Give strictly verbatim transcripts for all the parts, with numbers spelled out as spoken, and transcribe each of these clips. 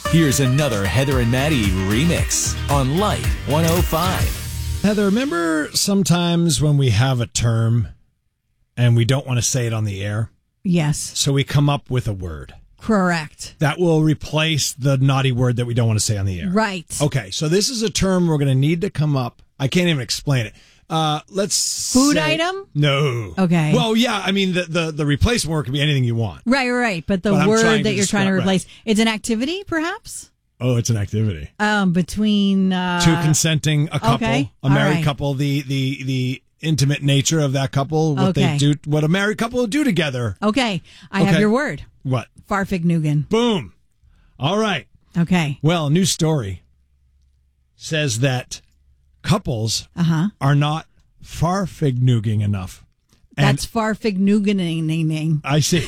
Here's another Heather and Maddie remix on Light one oh five. Heather, remember sometimes when we have a term and we don't want to say it on the air? Yes. So we come up with a word. Correct. That will replace the naughty word that we don't want to say on the air. Right. Okay, so this is a term we're going to need to come up. I can't even explain it. Uh, let's Food say, item? No. Okay. Well, yeah, I mean, the, the, the replacement word can be anything you want. Right, right. But the But I'm word trying that to you're trying to describe- replace, it's an activity, perhaps? Oh, it's an activity. Um, between... Uh, Two consenting, a couple, okay, a married all right. couple, the, the, the intimate nature of that couple, what Okay. they do, what a married couple do together. Okay, I Okay. have your word. What? Farfignugan. Boom. All right. Okay. Well, a new story says that couples Uh-huh. are not farfignugging enough. And That's farfignuganing. I see.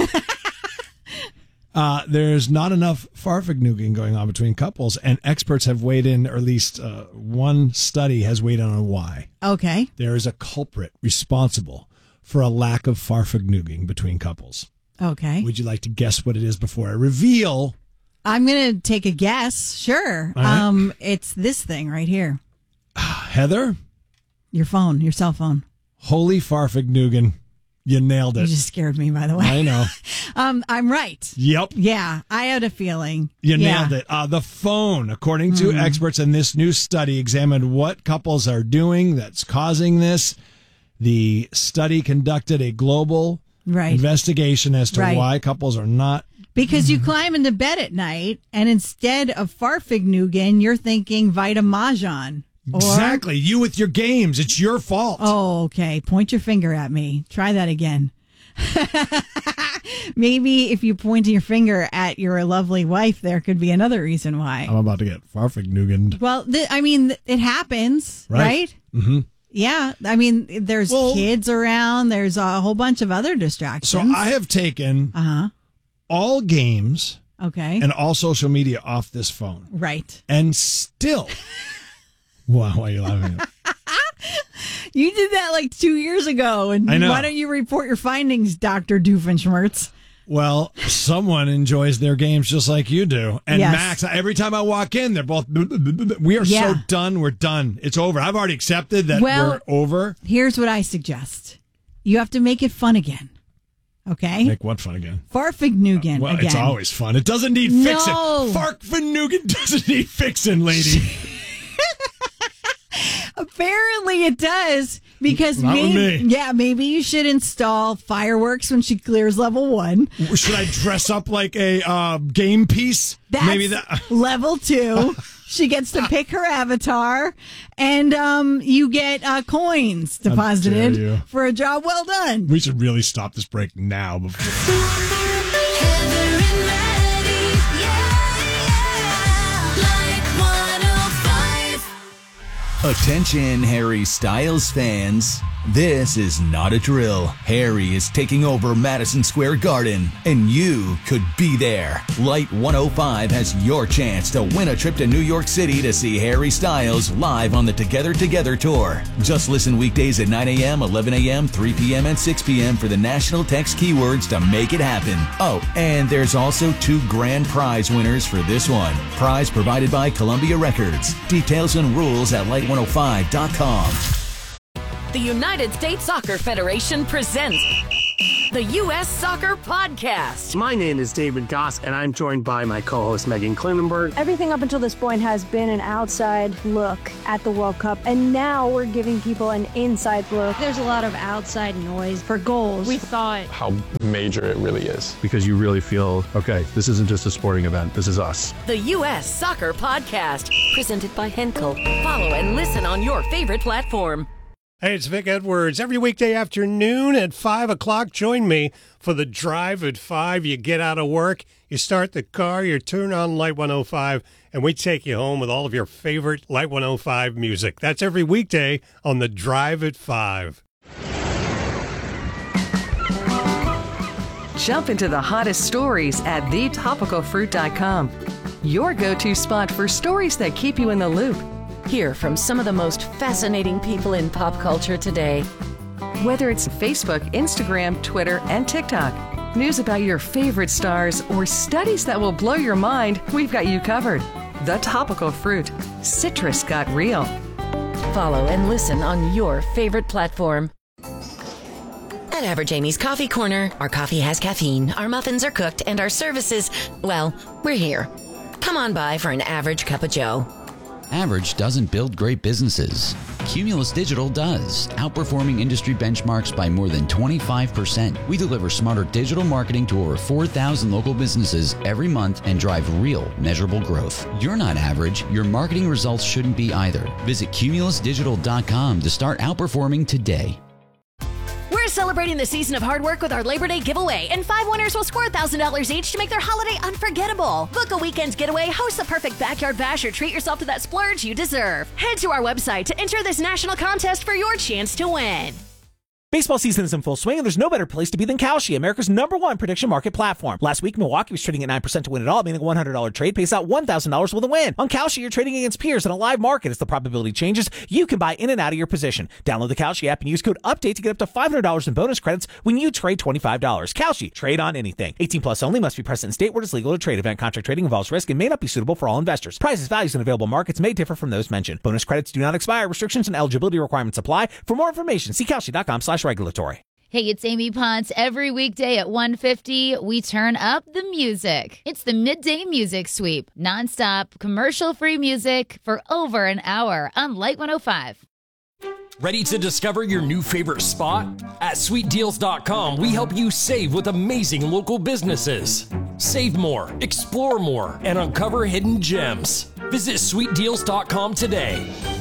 uh, there's not enough farfignugging going on between couples, and experts have weighed in, or at least uh, one study has weighed in on why. Okay. There is a culprit responsible for a lack of farfignugging between couples. Okay. Would you like to guess what it is before I reveal? I'm going to take a guess. Sure. All right. Um, it's this thing right here. Heather? Your phone, your cell phone. Holy farfignugan. You nailed You it. just scared me, by the way. I know. Um, I'm right. Yep. Yeah, I had a feeling. You yeah. nailed it. Uh, the phone, according to Mm. experts in this new study, examined what couples are doing that's causing this. The study conducted a global Right. investigation as to Right. why couples are not. Because you climb into bed at night, and instead of farfignugan, you're thinking Vitamajon. Or, Exactly. You with your games. It's your fault. Oh, okay. Point your finger at me. Try that again. Maybe if you point your finger at your lovely wife, there could be another reason why. I'm about to get farfignugan. Well, th- I mean, th- it happens, Right. right? Mm-hmm. Yeah. I mean, there's Well- kids around. There's a whole bunch of other distractions. So I have taken Uh-huh. all games Okay. and all social media off this phone. Right. And still. Wow, why are you laughing? You did that like two years ago. And I know. why don't you report your findings, Doctor Doofenshmirtz? Well, someone enjoys their games just like you do. And Yes. Max, every time I walk in, they're both, we are Yeah. so done. We're done. It's over. I've already accepted that Well- we're over. Here's what I suggest. You have to make it fun again. Okay? Make what fun again? Farfignugan Well, again. it's always fun. It doesn't need No. fixing. Farfignugan doesn't need fixing, lady. Apparently it does, because Not with maybe, me. yeah, maybe you should install fireworks when she clears level one. Should I dress up like a uh, game piece? That's Maybe that. level two. She gets to pick her avatar, and um, you get uh, coins dare deposited you. for a job well done. We should really stop this break now. Before. Heather and Maddie, yeah, yeah. Like one oh five. Attention, Harry Styles fans. This is not a drill. Harry is taking over Madison Square Garden, and you could be there. Light one oh five has your chance to win a trip to New York City to see Harry Styles live on the Together Together Tour. Just listen weekdays at nine a.m., eleven a.m., three p.m., and six p.m. for the national text keywords to make it happen. Oh, and there's also two grand prize winners for this one. Prize provided by Columbia Records. Details and rules at light one oh five dot com. The United States Soccer Federation presents the U S Soccer Podcast. My name is David Goss, and I'm joined by my co-host Megan Klinenberg. Everything up until this point has been an outside look at the World Cup, and now we're giving people an inside look. There's a lot of outside noise for goals. We thought how major it really is. Because you really feel, okay, this isn't just a sporting event, this is us. The U S Soccer Podcast, presented by Henkel. Follow and listen on your favorite platform. Hey, it's Vic Edwards. Every weekday afternoon at five o'clock, join me for the Drive at five. You get out of work, you start the car, you turn on Light one oh five, and we take you home with all of your favorite Light one oh five music. That's every weekday on the Drive at five. Jump into the hottest stories at the topical fruit dot com. Your go-to spot for stories that keep you in the loop. Hear from some of the most fascinating people in pop culture today. Whether it's Facebook, Instagram, Twitter, and TikTok, News about your favorite stars or studies that will blow your mind, we've got you covered. The Topical Fruit. Citrus got real. Follow and listen on your favorite platform. At Average Amy's Coffee Corner, our coffee has caffeine, our muffins are cooked, and our services, well, we're here. Come on by for an average cup of joe. Average doesn't build great businesses. Cumulus Digital does, outperforming industry benchmarks by more than twenty-five percent. We deliver smarter digital marketing to over four thousand local businesses every month and drive real, measurable growth. You're not average. Your marketing results shouldn't be either. Visit cumulus digital dot com to start outperforming today. We're celebrating the season of hard work with our Labor Day giveaway, and five winners will score one thousand dollars each to make their holiday unforgettable. Book a weekend getaway, host the perfect backyard bash, or treat yourself to that splurge you deserve. Head to our website to enter this national contest for your chance to win. Baseball season is in full swing, and there's no better place to be than Kalshi, America's number one prediction market platform. Last week, Milwaukee was trading at nine percent to win it all, meaning a one hundred dollars trade pays out one thousand dollars with a win. On Kalshi, you're trading against peers in a live market. As the probability changes, you can buy in and out of your position. Download the Kalshi app and use code UPDATE to get up to five hundred dollars in bonus credits when you trade twenty-five dollars. Kalshi, trade on anything. eighteen plus only, must be present in state where it's legal to trade. Event contract trading involves risk and may not be suitable for all investors. Prices, values, and available markets may differ from those mentioned. Bonus credits do not expire. Restrictions and eligibility requirements apply. For more information, see kalshi dot com slash regulatory. Hey, it's Amy Ponce. Every weekday at one fifty, we turn up the music. It's the Midday Music Sweep. Nonstop, commercial-free music for over an hour on Light one oh five. Ready to discover your new favorite spot? At sweet deals dot com, we help you save with amazing local businesses. Save more, explore more, and uncover hidden gems. Visit sweet deals dot com today.